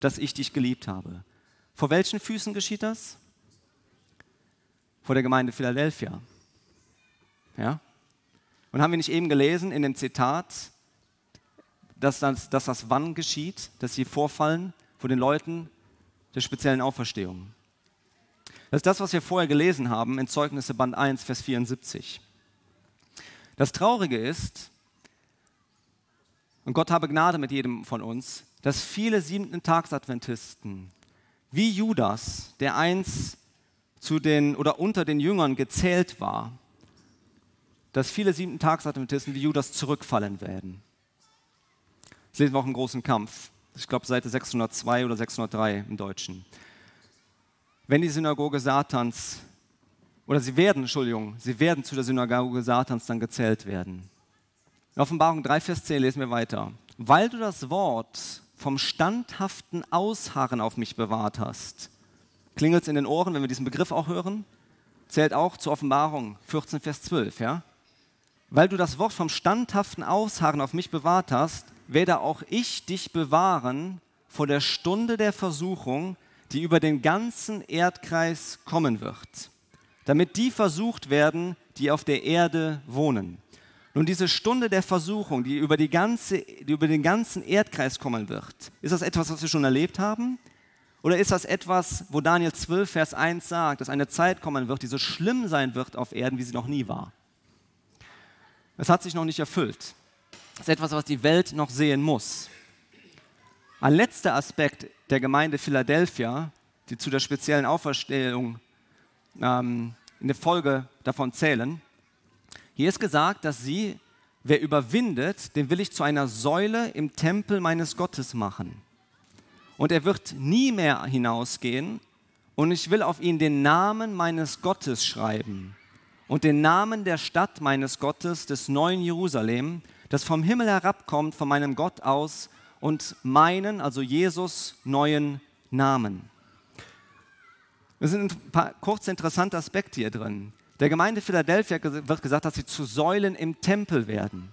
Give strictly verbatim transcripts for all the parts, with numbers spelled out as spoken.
dass ich dich geliebt habe. Vor welchen Füßen geschieht das? Vor der Gemeinde Philadelphia. Ja? Und haben wir nicht eben gelesen in dem Zitat, dass das, dass das wann geschieht, dass sie vorfallen vor den Leuten der speziellen Auferstehung. Das ist das, was wir vorher gelesen haben in Zeugnisse Band eins, Vers vierundsiebzig. Das Traurige ist, und Gott habe Gnade mit jedem von uns, dass viele Siebenten-Tags-Adventisten wie Judas, der einst zu den oder unter den Jüngern gezählt war, dass viele Siebenten-Tags-Adventisten wie Judas zurückfallen werden. Das lesen wir auch im großen Kampf. Ich glaube, Seite sechshundertzwei oder sechshundertdrei im Deutschen. Wenn die Synagoge Satans, oder sie werden, Entschuldigung, sie werden zu der Synagoge Satans dann gezählt werden. In Offenbarung drei, Vers zehn lesen wir weiter. Weil du das Wort vom standhaften Ausharren auf mich bewahrt hast. Klingelt es in den Ohren, wenn wir diesen Begriff auch hören? Zählt auch zur Offenbarung vierzehn, Vers zwölf, ja? Weil du das Wort vom standhaften Ausharren auf mich bewahrt hast, werde auch ich dich bewahren vor der Stunde der Versuchung, die über den ganzen Erdkreis kommen wird, damit die versucht werden, die auf der Erde wohnen. Nun, diese Stunde der Versuchung, die über, die ganze, die über den ganzen Erdkreis kommen wird, ist das etwas, was wir schon erlebt haben? Oder ist das etwas, wo Daniel zwölf, Vers eins sagt, dass eine Zeit kommen wird, die so schlimm sein wird auf Erden, wie sie noch nie war? Es hat sich noch nicht erfüllt. Das ist etwas, was die Welt noch sehen muss. Ein letzter Aspekt der Gemeinde Philadelphia, die zu der speziellen Auferstehung ähm, in der Folge davon zählen. Hier ist gesagt, dass sie, wer überwindet, den will ich zu einer Säule im Tempel meines Gottes machen. Und er wird nie mehr hinausgehen und ich will auf ihn den Namen meines Gottes schreiben und den Namen der Stadt meines Gottes, des neuen Jerusalem, das vom Himmel herabkommt, von meinem Gott aus und meinen, also Jesus, neuen Namen. Es sind ein paar kurze interessante Aspekte hier drin. Der Gemeinde Philadelphia wird gesagt, dass sie zu Säulen im Tempel werden.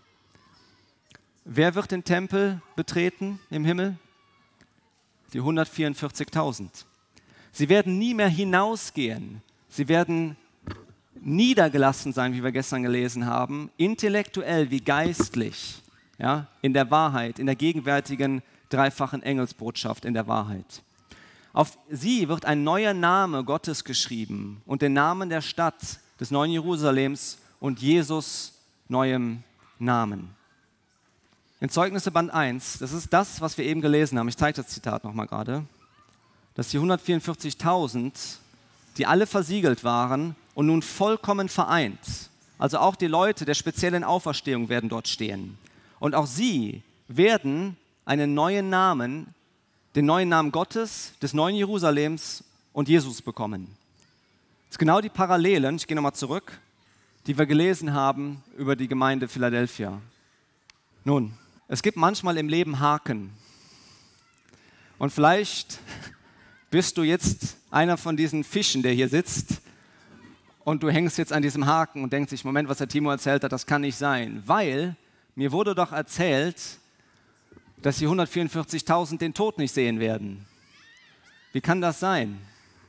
Wer wird den Tempel betreten im Himmel? Die hundertvierundvierzigtausend. Sie werden nie mehr hinausgehen. Sie werden niedergelassen sein, wie wir gestern gelesen haben, intellektuell wie geistlich, ja, in der Wahrheit, in der gegenwärtigen dreifachen Engelsbotschaft in der Wahrheit. Auf sie wird ein neuer Name Gottes geschrieben und den Namen der Stadt, des neuen Jerusalems und Jesus neuem Namen. In Zeugnisse Band eins, das ist das, was wir eben gelesen haben, ich zeige das Zitat nochmal gerade, dass die hundertvierundvierzigtausend, die alle versiegelt waren und nun vollkommen vereint, also auch die Leute der speziellen Auferstehung werden dort stehen. Und auch sie werden einen neuen Namen, den neuen Namen Gottes, des neuen Jerusalems und Jesus bekommen. Das sind genau die Parallelen, ich gehe nochmal zurück, die wir gelesen haben über die Gemeinde Philadelphia. Nun, es gibt manchmal im Leben Haken. Und vielleicht bist du jetzt einer von diesen Fischen, der hier sitzt und du hängst jetzt an diesem Haken und denkst dich, Moment, was der Timo erzählt hat, das kann nicht sein. Weil mir wurde doch erzählt, dass die hundertvierundvierzigtausend den Tod nicht sehen werden. Wie kann das sein?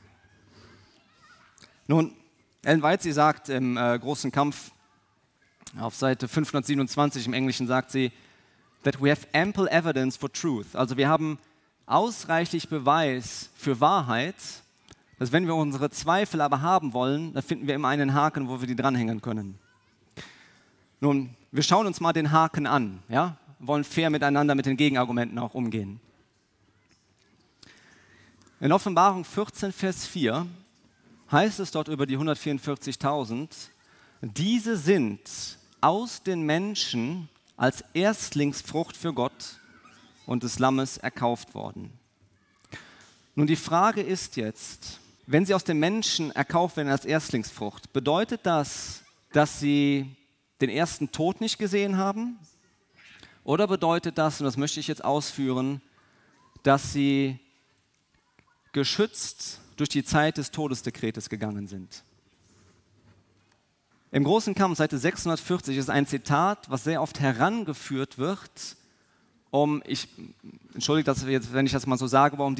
Nun, Ellen White, sie sagt im äh, großen Kampf auf Seite fünfhundertsiebenundzwanzig im Englischen, sagt sie, that we have ample evidence for truth. Also wir haben ausreichlich Beweis für Wahrheit, dass wenn wir unsere Zweifel aber haben wollen, dann finden wir immer einen Haken, wo wir die dranhängen können. Nun, wir schauen uns mal den Haken an, ja? Wollen fair miteinander mit den Gegenargumenten auch umgehen. In Offenbarung vierzehn, Vers vier heißt es dort über die hundertvierundvierzigtausend, diese sind aus den Menschen als Erstlingsfrucht für Gott und des Lammes erkauft worden. Nun die Frage ist jetzt, wenn sie aus den Menschen erkauft werden als Erstlingsfrucht, bedeutet das, dass sie den ersten Tod nicht gesehen haben? Oder bedeutet das, und das möchte ich jetzt ausführen, dass sie geschützt durch die Zeit des Todesdekretes gegangen sind? Im großen Kampf, Seite sechshundertvierzig, ist ein Zitat, was sehr oft herangeführt wird, um, ich, entschuldigt, dass wir jetzt, wenn ich das mal so sage, aber um